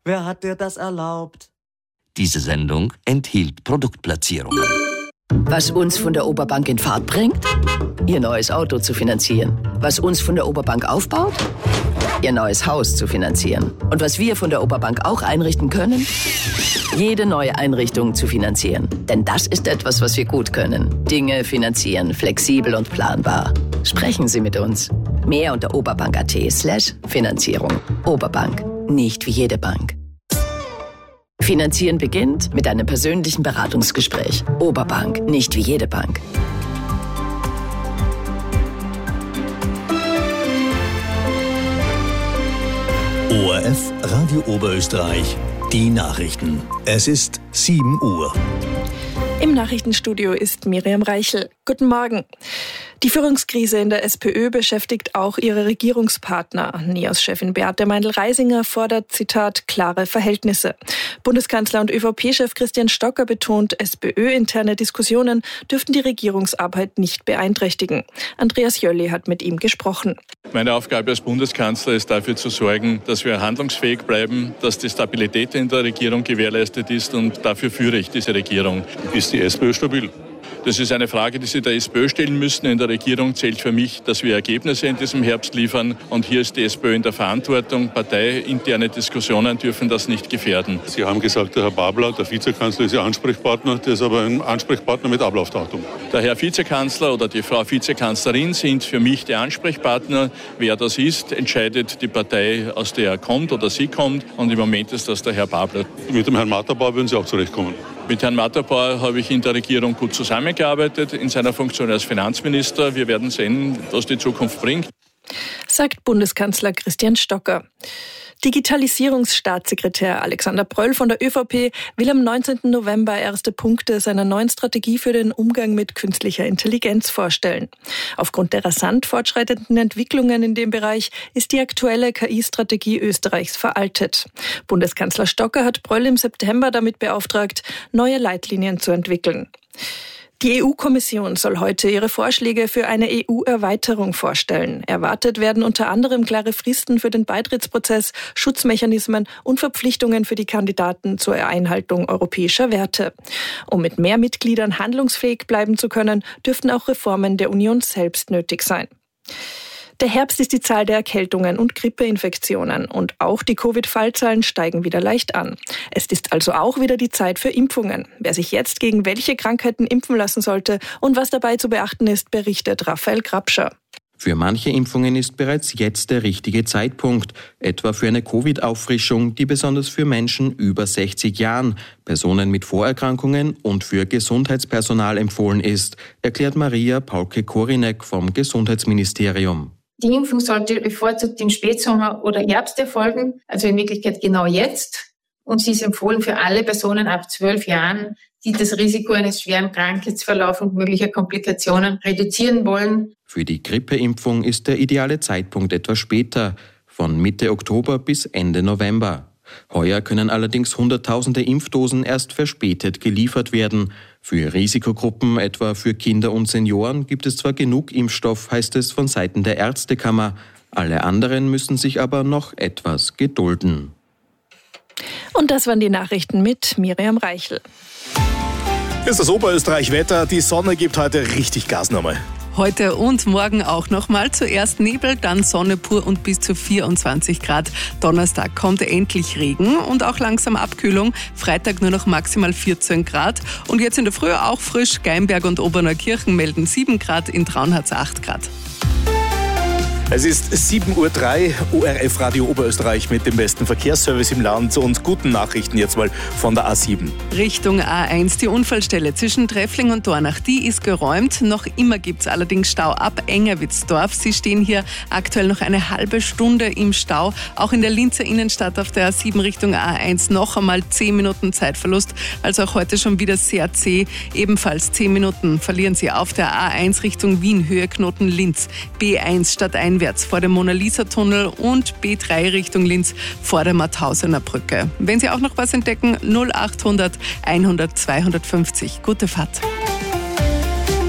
Wer hat dir das erlaubt? Diese Sendung enthielt Produktplatzierungen. Was uns von der Oberbank in Fahrt bringt? Ihr neues Auto zu finanzieren. Was uns von der Oberbank aufbaut? Ihr neues Haus zu finanzieren. Und was wir von der Oberbank auch einrichten können? Jede neue Einrichtung zu finanzieren. Denn das ist etwas, was wir gut können. Dinge finanzieren, flexibel und planbar. Sprechen Sie mit uns. Mehr unter oberbank.at/Finanzierung. Oberbank. Nicht wie jede Bank. Finanzieren beginnt mit einem persönlichen Beratungsgespräch. Oberbank. Nicht wie jede Bank. ORF Radio Oberösterreich, die Nachrichten. Es ist 7 Uhr. Im Nachrichtenstudio ist Miriam Reichel. Guten Morgen. Die Führungskrise in der SPÖ beschäftigt auch ihre Regierungspartner. NEOS-Chefin Beate Meindl-Reisinger fordert, Zitat, klare Verhältnisse. Bundeskanzler und ÖVP-Chef Christian Stocker betont, SPÖ-interne Diskussionen dürften die Regierungsarbeit nicht beeinträchtigen. Andreas Jölli hat mit ihm gesprochen. Meine Aufgabe als Bundeskanzler ist dafür zu sorgen, dass wir handlungsfähig bleiben, dass die Stabilität in der Regierung gewährleistet ist, und dafür führe ich diese Regierung. Ist die SPÖ stabil? Das ist eine Frage, die Sie der SPÖ stellen müssen. In der Regierung zählt für mich, dass wir Ergebnisse in diesem Herbst liefern. Und hier ist die SPÖ in der Verantwortung. Parteiinterne Diskussionen dürfen das nicht gefährden. Sie haben gesagt, der Herr Babler, der Vizekanzler, ist Ihr Ansprechpartner. Der ist aber ein Ansprechpartner mit Ablaufdatum. Der Herr Vizekanzler oder die Frau Vizekanzlerin sind für mich die Ansprechpartner. Wer das ist, entscheidet die Partei, aus der er kommt oder sie kommt. Und im Moment ist das der Herr Babler. Mit dem Herrn Matterbauer würden Sie auch zurechtkommen? Mit Herrn Matterbauer habe ich in der Regierung gut zusammengearbeitet, in seiner Funktion als Finanzminister. Wir werden sehen, was die Zukunft bringt, sagt Bundeskanzler Christian Stocker. Digitalisierungsstaatssekretär Alexander Pröll von der ÖVP will am 19. November erste Punkte seiner neuen Strategie für den Umgang mit künstlicher Intelligenz vorstellen. Aufgrund der rasant fortschreitenden Entwicklungen in dem Bereich ist die aktuelle KI-Strategie Österreichs veraltet. Bundeskanzler Stocker hat Pröll im September damit beauftragt, neue Leitlinien zu entwickeln. Die EU-Kommission soll heute ihre Vorschläge für eine EU-Erweiterung vorstellen. Erwartet werden unter anderem klare Fristen für den Beitrittsprozess, Schutzmechanismen und Verpflichtungen für die Kandidaten zur Einhaltung europäischer Werte. Um mit mehr Mitgliedern handlungsfähig bleiben zu können, dürften auch Reformen der Union selbst nötig sein. Der Herbst ist die Zahl der Erkältungen und Grippeinfektionen und auch die Covid-Fallzahlen steigen wieder leicht an. Es ist also auch wieder die Zeit für Impfungen. Wer sich jetzt gegen welche Krankheiten impfen lassen sollte und was dabei zu beachten ist, berichtet Raphael Grabscher. Für manche Impfungen ist bereits jetzt der richtige Zeitpunkt, etwa für eine Covid-Auffrischung, die besonders für Menschen über 60 Jahren, Personen mit Vorerkrankungen und für Gesundheitspersonal empfohlen ist, erklärt Maria Paulke-Korinek vom Gesundheitsministerium. Die Impfung sollte bevorzugt im Spätsommer oder Herbst erfolgen, also in Wirklichkeit genau jetzt. Und sie ist empfohlen für alle Personen ab 12 Jahren, die das Risiko eines schweren Krankheitsverlaufs und möglicher Komplikationen reduzieren wollen. Für die Grippeimpfung ist der ideale Zeitpunkt etwas später, von Mitte Oktober bis Ende November. Heuer können allerdings Hunderttausende Impfdosen erst verspätet geliefert werden. Für Risikogruppen, etwa für Kinder und Senioren, gibt es zwar genug Impfstoff, heißt es von Seiten der Ärztekammer. Alle anderen müssen sich aber noch etwas gedulden. Und das waren die Nachrichten mit Miriam Reichel. Ist das Oberösterreich-Wetter. Die Sonne gibt heute richtig Gas nochmal. Heute und morgen auch nochmal. Zuerst Nebel, dann Sonne pur und bis zu 24 Grad. Donnerstag kommt endlich Regen und auch langsam Abkühlung. Freitag nur noch maximal 14 Grad. Und jetzt in der Früh auch frisch. Gaimberg und Oberneukirchen melden 7 Grad, in Traun hat's 8 Grad. Es ist 7:03 Uhr, ORF Radio Oberösterreich mit dem besten Verkehrsservice im Land und guten Nachrichten jetzt mal von der A7. Richtung A1, die Unfallstelle zwischen Treffling und Dornach, die ist geräumt. Noch immer gibt's allerdings Stau ab Engerwitzdorf. Sie stehen hier aktuell noch eine halbe Stunde im Stau. Auch in der Linzer Innenstadt auf der A7 Richtung A1 noch einmal 10 Minuten Zeitverlust. Also auch heute schon wieder sehr zäh. Ebenfalls 10 Minuten verlieren Sie auf der A1 Richtung Wien, Höhe Knoten Linz. B1 stadteinwärts vor dem Mona-Lisa-Tunnel und B3 Richtung Linz vor der Mauthausener Brücke. Wenn Sie auch noch was entdecken, 0800 100 250. Gute Fahrt.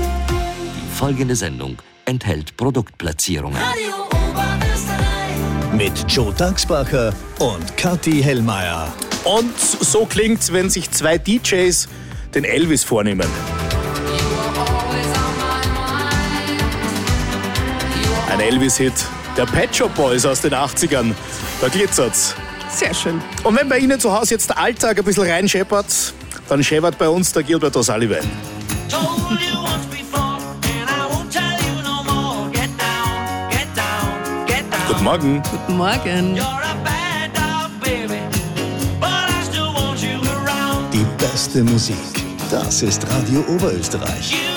Die folgende Sendung enthält Produktplatzierungen. mit Joe Dagsbacher und Kathi Hellmeier. Und so klingt's, wenn sich zwei DJs den Elvis vornehmen. Ein Elvis-Hit der Pet Shop Boys aus den 80ern. Da glitzert's. Sehr schön. Und wenn bei Ihnen zu Hause jetzt der Alltag ein bisschen reinscheppert, dann scheppert bei uns der Gilbert O'Sullivan. Guten Morgen. Guten Morgen. Die beste Musik, das ist Radio Oberösterreich.